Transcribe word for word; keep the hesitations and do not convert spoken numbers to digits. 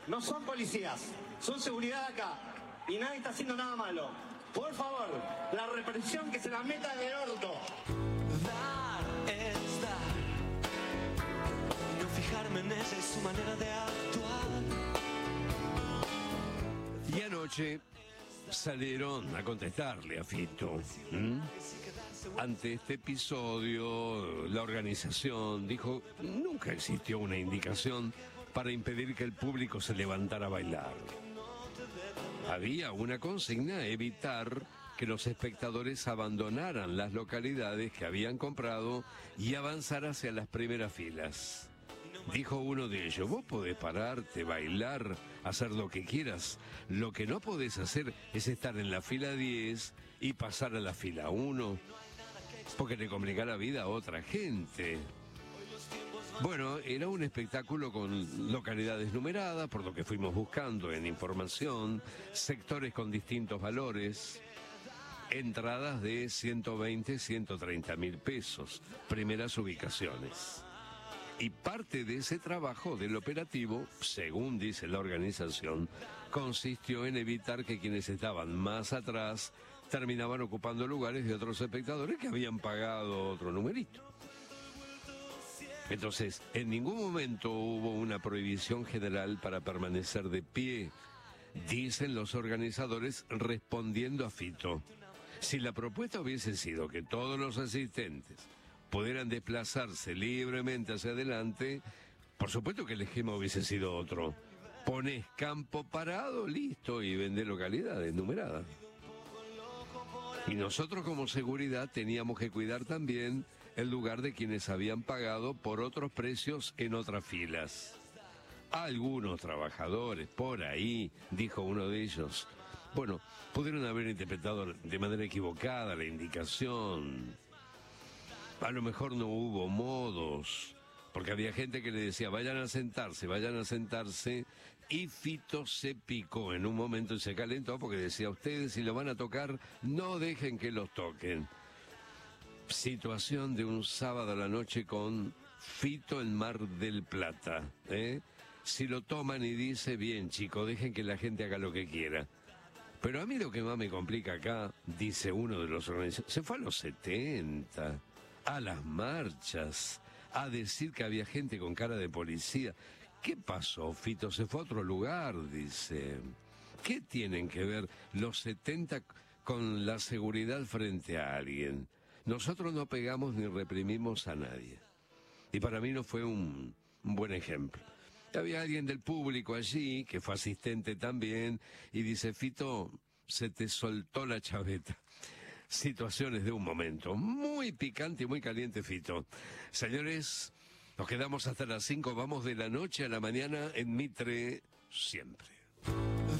no son policías, son seguridad acá. Y nadie está haciendo nada malo. Por favor, la represión que se la meta en el orto. Dar es dar. Y no fijarme en esa es su manera de actuar. Y anoche salieron a contestarle a Fito. ¿Mm? Ante este episodio, la organización dijo: nunca existió una indicación para impedir que el público se levantara a bailar. Había una consigna: evitar que los espectadores abandonaran las localidades que habían comprado y avanzar hacia las primeras filas. Dijo uno de ellos: vos podés pararte, bailar, hacer lo que quieras. Lo que no podés hacer es estar en la fila diez y pasar a la fila uno, porque le complica la vida a otra gente. Bueno, era un espectáculo con localidades numeradas, por lo que fuimos buscando en información, sectores con distintos valores, entradas de ciento veinte, ciento treinta mil pesos, primeras ubicaciones. Y parte de ese trabajo del operativo, según dice la organización, consistió en evitar que quienes estaban más atrás terminaban ocupando lugares de otros espectadores que habían pagado otro numerito. Entonces, en ningún momento hubo una prohibición general para permanecer de pie, dicen los organizadores respondiendo a Fito. Si la propuesta hubiese sido que todos los asistentes pudieran desplazarse libremente hacia adelante, por supuesto que el esquema hubiese sido otro. Pones campo parado, listo, y vendés localidades numeradas. Y nosotros como seguridad teníamos que cuidar también el lugar de quienes habían pagado por otros precios en otras filas. Algunos trabajadores por ahí, dijo uno de ellos, bueno, pudieron haber interpretado de manera equivocada la indicación. A lo mejor no hubo modos, porque había gente que le decía: vayan a sentarse, vayan a sentarse, y Fito se picó en un momento y se calentó porque decía: ustedes, si lo van a tocar, no dejen que los toquen. Situación de un sábado a la noche con Fito en Mar del Plata, ¿eh? Si lo toman y dice: bien, chicos, dejen que la gente haga lo que quiera. Pero a mí lo que más me complica acá, dice uno de los organizadores, se fue a los setenta, a las marchas, a decir que había gente con cara de policía. ¿Qué pasó, Fito? Se fue a otro lugar, dice. ¿Qué tienen que ver los setenta con la seguridad frente a alguien? Nosotros no pegamos ni reprimimos a nadie. Y para mí no fue un, un buen ejemplo. Había alguien del público allí, que fue asistente también, y dice: Fito, se te soltó la chaveta. Situaciones de un momento. Muy picante y muy caliente, Fito. Señores, nos quedamos hasta las cinco, vamos de la noche a la mañana en Mitre siempre.